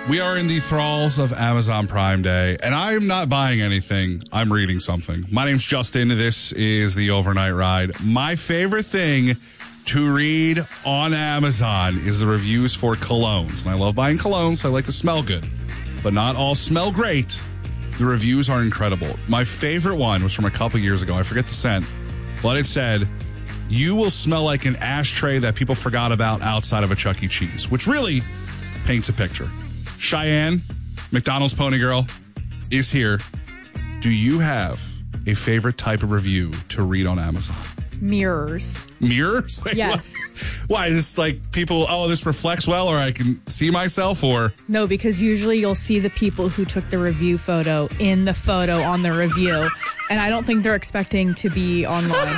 We are in the thralls of Amazon Prime Day, and I'm not buying anything. I'm reading something. My name's Justin. This is the Overnight Ride. My favorite thing to read on Amazon is the reviews for colognes. And I love buying colognes, so I like to smell good. But not all smell great. The reviews are incredible. My favorite one was from a couple years ago. I forget the scent, but it said, "You will smell like an ashtray that people forgot about outside of a Chuck E. Cheese," which really paints a picture. Cheyenne, McDonald's Pony Girl, is here. Do you have a favorite type of review to read on Amazon? Mirrors. Mirrors? Wait, yes. What? Why? Is like people, this reflects well, or I can see myself, or? No, because usually you'll see the people who took the review photo in the photo on the review, and I don't think they're expecting to be online.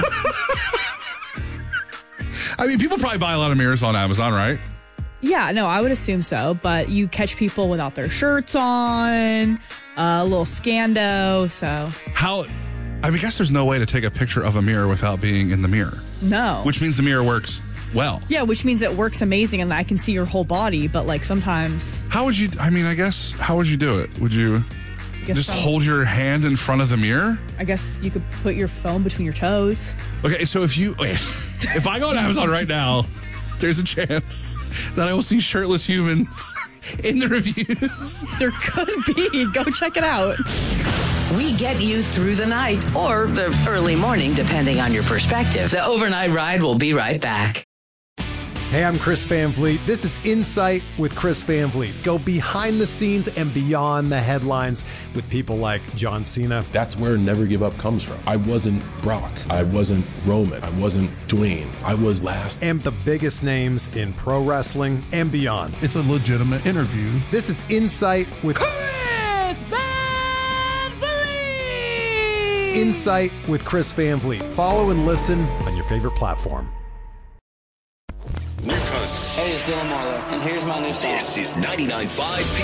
I mean, people probably buy a lot of mirrors on Amazon, right? Yeah, no, I would assume so, but you catch people without their shirts on, a little scando, so. I guess there's no way to take a picture of a mirror without being in the mirror. No. Which means the mirror works well. Yeah, which means it works amazing and I can see your whole body, but like sometimes. How would you do it? Would you just hold your hand in front of the mirror? I guess you could put your phone between your toes. Okay, so if I go on Amazon right now, there's a chance that I will see shirtless humans in the reviews. There could be. Go check it out. We get you through the night or the early morning, depending on your perspective. The Overnight Ride will be right back. Hey, I'm Chris Van Vliet. This is Insight with Chris Van Vliet. Go behind the scenes and beyond the headlines with people like John Cena. That's where Never Give Up comes from. I wasn't Brock. I wasn't Roman. I wasn't Dwayne. I was last. And the biggest names in pro wrestling and beyond. It's a legitimate interview. This is Insight with Chris Van Vliet. Insight with Chris Van Vliet. Follow and listen on your favorite platform. Hey, it's Dylan Marlowe, and here's my new song. This is 99.5